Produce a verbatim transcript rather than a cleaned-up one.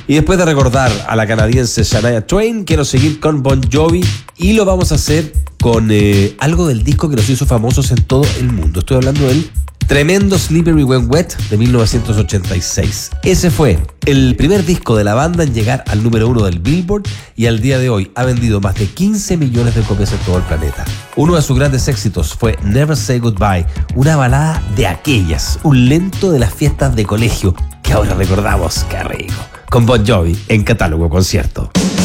Y después de recordar a la canadiense Shania Twain, quiero seguir con Bon Jovi y lo vamos a hacer con eh, algo del disco que nos hizo famosos en todo el mundo. Estoy hablando del tremendo Slippery When Wet de mil novecientos ochenta y seis. Ese fue el primer disco de la banda en llegar al número uno del Billboard y al día de hoy ha vendido más de quince millones de copias en todo el planeta. Uno de sus grandes éxitos fue Never Say Goodbye, una balada de aquellas, un lento de las fiestas de colegio que ahora recordamos. ¡Qué rico! Con Bon Jovi en Catálogo Concierto.